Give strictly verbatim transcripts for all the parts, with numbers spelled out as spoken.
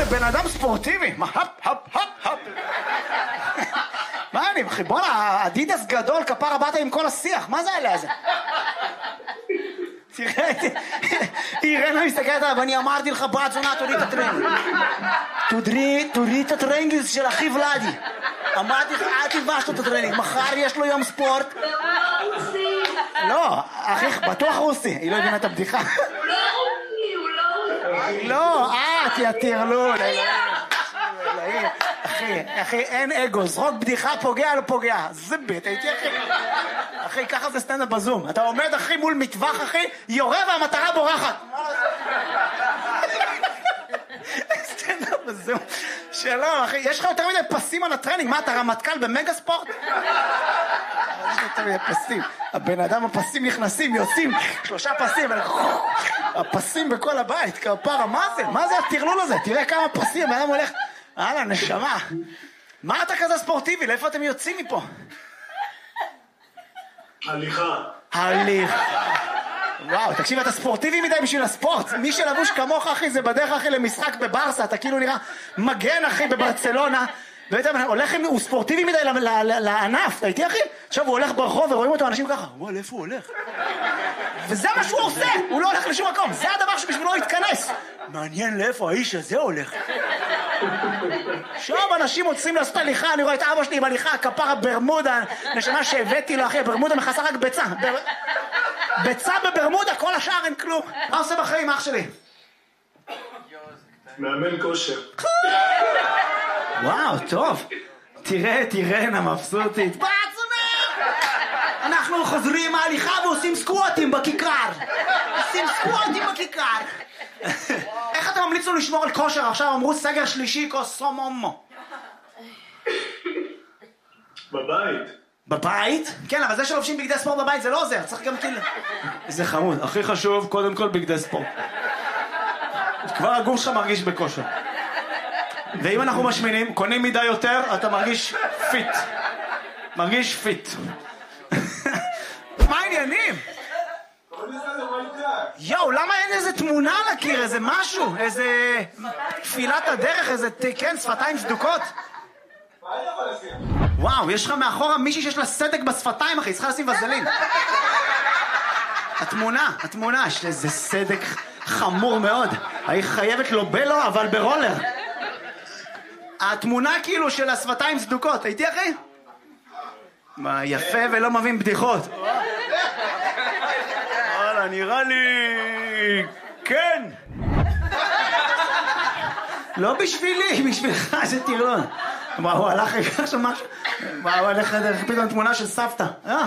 בן אדם ספורטיבי. מה, הפ, הפ, הפ, הפ. מה אני, אחי? בוא'נה, אדידס גדול, כפרה באת עם כל השיח. מה זה עליה הזה? תראה, אירנה מסתכלת עליו, אני אמרתי לך, בת זונה, תוריד את הטרנינג. תוריד את הטרנינג של אחי ולדי. אמרתי לך, אל תלבש לו את הטרנינג, מחר יש לו יום ספורט. לא, אחי, בטוח רוסי, היא לא הבינה את הבדיחה. הוא לא רוסי, הוא לא רוסי. לא, אה, תהיה טרלול. אחי, אחי, אין אגו, זרוק בדיחה, פוגע לא פוגע. זה בית, הייתי אחי. אחי, ככה זה סטנדאפ בזום. אתה עומד אחי מול מטווח אחי, יורה והמטרה בורחת. סטנדאפ בזום. שלום אחי, יש לך יותר מדי פסים על הטרנינג, מה אתה רמטכ"ל במגה ספורט? יש יותר מדי פסים. הבן אדם הפסים נכנסים, יוצאים, שלושה פסים, הפסים בכל הבית, כפרה, מה זה? מה זה הטרלול הזה? תראה כמה פסים, הבן אדם הולך... הלאה, נשמה. מה אתה כזה ספורטיבי? לאיפה אתם יוצאים מפה? הליכה. הליכה. וואו, תקשיב, אתה ספורטיבי מדי בשביל הספורט. מי שלבוש כמוך, אחי, זה בדרך, אחי, למשחק בברסה. אתה כאילו נראה מגן, אחי, בברצלונה. הולך עם... הוא ספורטיבי מדי לענף. אתה איתי, אחי? עכשיו הוא הולך ברחוב ורואים אותו אנשים ככה. וואו, לאיפה הוא הולך? וזה מה שהוא עושה. הוא לא הולך לשום מקום. זה הדבר שבשבילו יתכנס. מעניין לאיפה האיש הזה הולך. עכשיו אנשים מוצאים לעשות הליכה, אני רואה את אבא שלי בהליכה, כפרה ברמודה, נשמה שהבאתי לו, אחי, ברמודה מכסה רק ביצה. ביצה בברמודה, כל השאר אין כלום. מה עושה בחיים, אח שלי? מאמן כושר. וואו, טוב. תראה, תראה, נה מבסוטית. בעצונה! אנחנו חוזרים מההליכה ועושים סקווטים בכיכר. עושים סקווטים בכיכר. איך אתה ממליץ לו לשמור על כושר? עכשיו אמרו סגר שלישי, כוסום אומו. בבית. בבית? כן, אבל זה שלובשים בגדי ספורט בבית זה לא עוזר, צריך גם כאילו... זה חמוד, הכי חשוב, קודם כל בגדי ספורט. כבר הגוף שלך מרגיש בכושר. ואם אנחנו משמינים, קונים מידה יותר, אתה מרגיש פיט. מרגיש פיט. מה העניינים? יואו, למה אין איזה תמונה על הקיר, איזה משהו, איזה תפילת הדרך, איזה, כן, שפתיים סדוקות? וואו, יש לך מאחורה מישהי שיש לה סדק בשפתיים, אחי, צריכה לשים וזלין. התמונה, התמונה, יש איזה סדק חמור מאוד. היא חייבת לו בלו, אבל ברולר. התמונה כאילו של השפתיים סדוקות, הייתי אחי? מה, יפה ולא מבין בדיחות. וואלה, נראה לי... כן. לא בשבילי, בשבילך, זה טירון. מה, הוא הלך לקח שם משהו? מה, הוא הלך לדרך פתאום תמונה של סבתא. אה?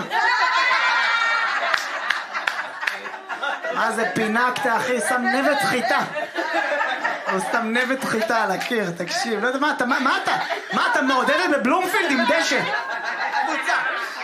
מה זה פינקת, אחי? שם נבט חיטה. הוא שם נבט חיטה על הקיר, תקשיב. לא יודע, מה אתה, מה אתה? מה אתה מעודדת בבלומפילד עם דשא? קבוצה.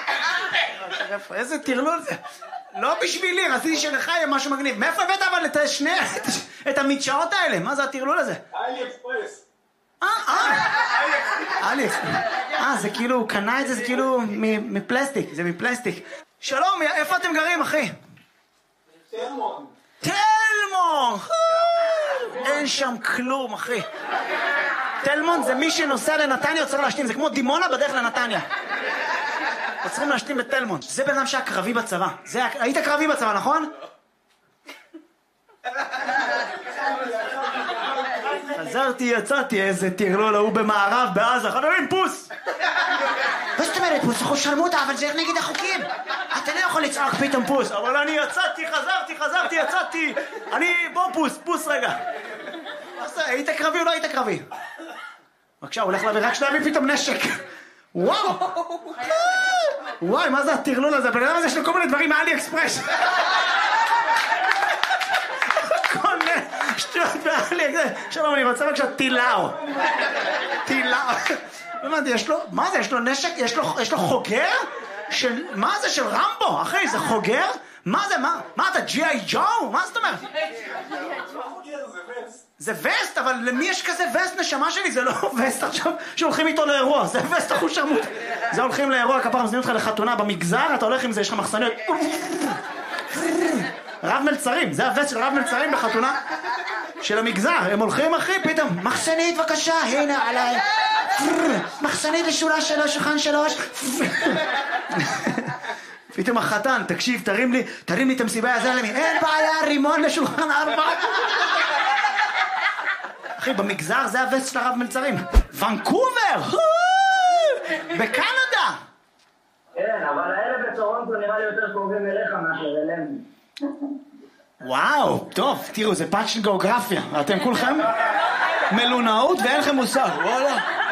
איזה טירלול זה. לא בשבילי, רציתי שלך יהיה משהו מגניב. מאיפה הבאת אבל את שני, את המדשאות האלה? מה זה הטירלול הזה? אלי אקספרס. אה, אה. אלי אקספרס. אה, זה כאילו, הוא קנה את זה, זה כאילו מפלסטיק, זה מפלסטיק. שלום, איפה אתם גרים, אחי? תלמון. תלמון! אין שם כלום, אחי. תלמון זה מי שנוסע לנתניה צריך להשתין, זה כמו דימונה בדרך לנתניה. צריכים להשתין בתלמון. זה בן אדם שהיה קרבי בצבא. היית קרבי בצבא, נכון? חזרתי, יצאתי, איזה תרלול, הוא במערב, בעזה, חברים, פוס! מה זאת אומרת פוס? אנחנו שרמוטה, אבל זה נגד החוקים. אתה לא יכול לצעוק פתאום פוס. אבל אני יצאתי, חזרתי, חזרתי, יצאתי. אני, בוא פוס, פוס רגע. היית קרבי או לא היית קרבי? בבקשה, הוא הולך להביא, רק שנביא פתאום נשק. וואו! וואי, מה זה הטרלול הזה? בן אדם הזה יש לו כל מיני דברים מאלי אקספרס. כל מיני שטויות באלי אקספרס. שלום, אני רוצה בבקשה טילאו. טילאו. הבנתי, יש לו, מה זה? יש לו נשק? יש לו, יש לו חוגר? של, מה זה? של רמבו? אחי, זה חוגר? מה זה? מה? מה אתה, ג'י איי ג'ו? מה זאת אומרת? זה וסט, אבל למי יש כזה וסט נשמה שלי? זה לא וסט עכשיו שהולכים איתו לאירוע, זה וסט אחוז שרמוט. זה הולכים לאירוע, כפר מזמינים אותך לחתונה במגזר, אתה הולך עם זה, יש לך מחסניות. רב מלצרים, זה הווסט של רב מלצרים בחתונה. של המגזר, הם הולכים אחי, פתאום, מחסנית בבקשה, הנה עליי, מחסנית לשורה שלוש, שולחן שלוש, פתאום החתן, תקשיב, תרים לי, תרים לי את המסיבה, יעזר לי, אין בעיה, רימון לשולחן ארבע. אחי, במגזר זה הווסט של הרב מלצרים. ונקובר! בקנדה! כן, אבל האלה בטורונטו נראה לי יותר קרובים אליך מאשר אלינו. וואו, טוב, תראו, זה פאנץ' של גיאוגרפיה. אתם כולכם מלונאות ואין לכם מושג. וואלה.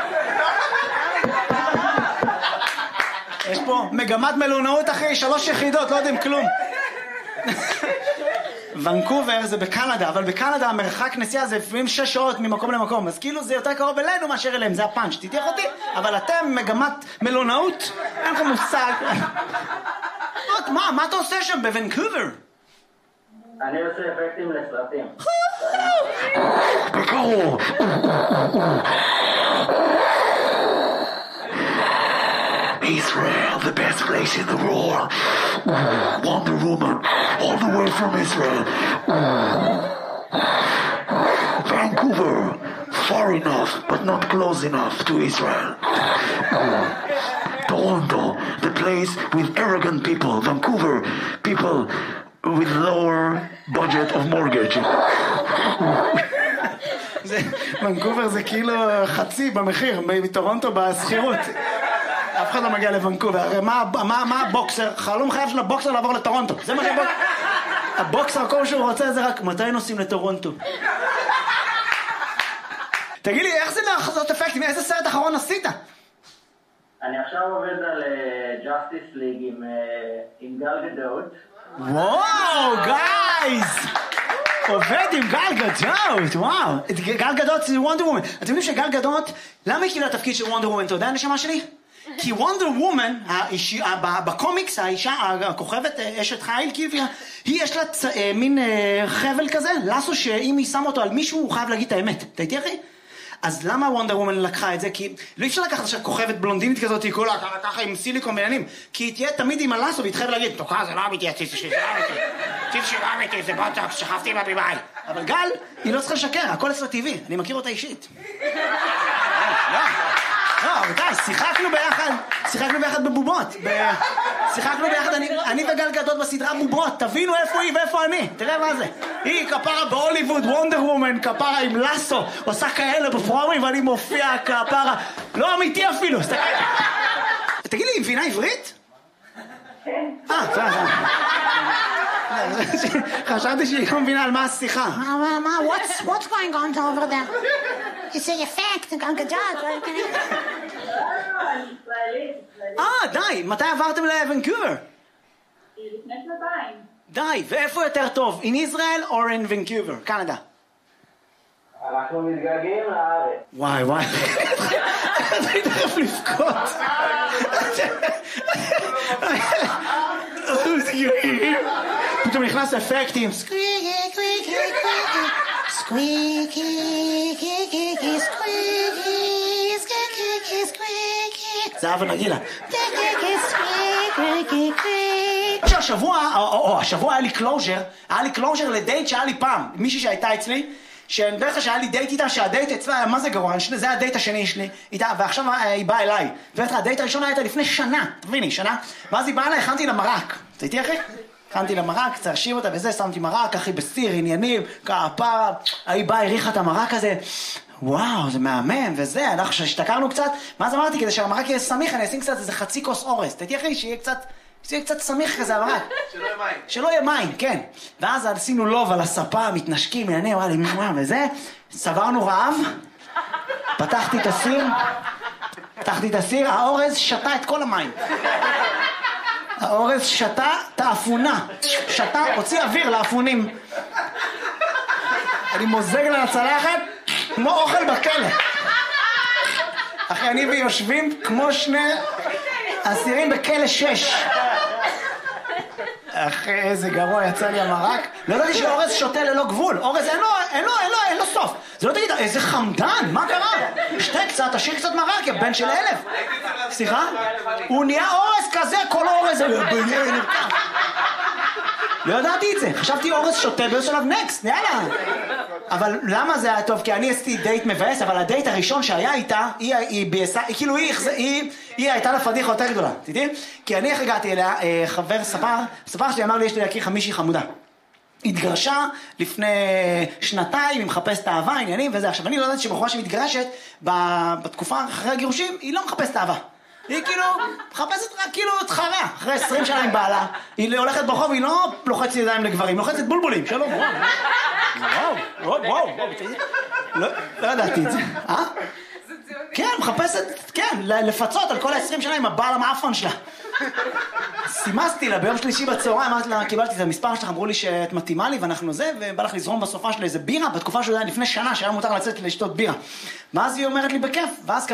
יש פה מגמת מלונאות אחרי שלוש יחידות, לא יודעים כלום. ונקובר זה בקנדה, אבל בקנדה המרחק נסיעה זה לפעמים שש שעות ממקום למקום, אז כאילו זה יותר קרוב אלינו מאשר אליהם, זה הפאנץ', תתייח אותי, אבל אתם מגמת מלונאות, אין לכם מושג. מה, מה אתה עושה שם בוונקובר? אני עושה אפקטים לסרטים. בקרוב. Israel, the best place in the world. Wonder Woman, all the way from Israel. Vancouver, far enough, but not close enough to Israel. Toronto, the place with arrogant people. Vancouver, people with lower budget of mortgage. ונקובר זה כאילו חצי במחיר, מטורונטו בסחירות. אף אחד לא מגיע לוונקובר, הרי מה, מה, מה הבוקסר? חלום חייב של הבוקסר לעבור לטורונטו. זה מה שהבוקסר... הבוקסר, כל שהוא רוצה זה רק מתי נוסעים לטורונטו. תגיד לי, איך זה לעשות אפקטים? איזה סרט אחרון עשית? אני עכשיו עובד על ג'אסטיס ליג עם, עם גל גדות. וואו, גייז! עובד עם גל גדות, וואו. גל גדות זה וונדר וומן. אתם יודעים שגל גדות, למה היא קיבלה תפקיד של וונדר וומן? אתה יודע הנשמה שלי? כי וונדר וומן, בקומיקס, האישה, הכוכבת, אשת חיל, היא יש לה מין חבל כזה, לסו שאם היא שמה אותו על מישהו, הוא חייב להגיד את האמת. אתה איתי אחי? אז למה וונדר וומן לקחה את זה? כי לא אפשר לקחת עכשיו כוכבת בלונדינית כזאת, היא כולה ככה עם סיליקון בעניינים, כי היא תהיה תמיד עם הלסו, והיא תחייב להגיד, תוקע, זה לא אמיתי, הציץ שלי, זה לא אמיתי, הציץ שלי לא אמיתי, זה בוטוקס, שכבתי עם הבימאי. אבל גל, היא לא צריכה לשקר, הכל אצלה טבעי, אני מכיר אותה אישית. לא, רבותיי, שיחקנו ביחד, שיחקנו ביחד בבובות, שיחקנו ביחד, אני וגל גדות בסדרה בובות, תבינו איפה היא ואיפה אני, תראה מה זה. היא כפרה בהוליווד, וונדר וומן, כפרה עם לסו, עושה כאלה בפרומי ואני מופיע כפרה, לא אמיתי אפילו. תגיד לי, היא מבינה עברית? כן. אה, בסדר. חשבתי שהיא לא מבינה על מה השיחה. מה, what's going on over there? It's an effect, גל גדות. אה, די, מתי עברתם לוונקובר? לפני שנתיים. די, ואיפה יותר טוב? In Israel or in Vancouver, קנדה? אנחנו מתגעגעים לארץ. וואי וואי, אני תכף לבכות. פתאום נכנס אפקטים. Squeaky, squeaky, squeaky, squeaky, squeaky, squeaky, squeaky, squeaky. זה אבא נגילה. Squeaky, squeaky, squeaky. השבוע, או השבוע היה לי קלוז'ר, היה לי קלוז'ר לדייט שהיה לי פעם, מישהי שהייתה אצלי, שאני בטח שהיה לי דייט איתה, שהדייט אצלה היה מה זה גרוע, זה היה הדייט השני שלי איתה, ועכשיו היא באה אליי. ובטח הדייט הראשון הייתה לפני שנה, תביני, שנה, ואז היא באה אליי, הכנתי לה מרק. אתה איתי אחי? הכנתי לה מרק, קצת להשיב אותה וזה, שמתי מרק, אחי בסיר, עניינים, כפרה, היא באה, הריחה את המרק הזה, וואו, זה מהמם, וזה, אנחנו שהשתכרנו קצת, ואז אמרתי, כדי שהמרק יהיה סמיך, אני אשים קצת איזה חצי כוס אורז, אתה איתי אחי, שיהיה קצת... זה קצת סמיך כזה, המרק. שלא יהיה מים. שלא יהיה מים, כן. ואז עשינו לוב על הספה, מתנשקים, יענה, וואלה, וזה. סברנו רעב, פתחתי את הסיר, פתחתי את הסיר, האורז שתה את כל המים. האורז שתה את האפונה. שתה, הוציא אוויר לאפונים. אני מוזג לה לצלחת, כמו אוכל בכלא. אחי, אני ויושבים כמו שני אסירים בכלא שש. אחי, איזה גרוע יצא לי המרק. לא ידעתי שאורז שותה ללא גבול. אורז אין לו, אין לו, אין לו, אין לו סוף. זה לא תגיד, איזה חמדן, מה קרה? שתה קצת, תשאיר קצת מרק, יא בן של אלף. סליחה? הוא נהיה אורז כזה, כל אורז. לא ידעתי את זה, חשבתי אורס שותה ביוס עליו נקסט, יאללה. אבל למה זה היה טוב? כי אני עשיתי דייט מבאס, אבל הדייט הראשון שהיה איתה, היא, היא בייסה, כאילו היא, היא, היא הייתה לה פדיחה יותר גדולה, תדעי? כי אני איך הגעתי אליה, חבר ספר, ספר שלי אמר לי, יש לי להכיר חמישי חמודה. התגרשה לפני שנתיים, היא מחפשת אהבה, עניינים וזה. עכשיו, אני לא יודעת שבחורה שמתגרשת, בתקופה אחרי הגירושים, היא לא מחפשת אהבה. היא כאילו מחפשת רק כאילו את חרה, אחרי עשרים שנה עם בעלה. היא הולכת ברחוב, היא לא לוחצת ידיים לגברים, היא לוחצת בולבולים. שלום, וואו, וואו, וואו, וואו, לא ידעתי את זה. אה? כן, מחפשת, כן, לפצות על כל ה-עשרים שנה עם הבעל המאפן שלה. סימסתי לה ביום שלישי בצהריים, אמרתי לה, קיבלתי את המספר שלך, אמרו לי שאת מתאימה לי ואנחנו זה, ובא לך לזרום בסופה של איזה בירה, בתקופה שזה היה לפני שנה, שהיה מותר לצאת לשתות בירה. ואז היא אומרת לי בכיף, ואז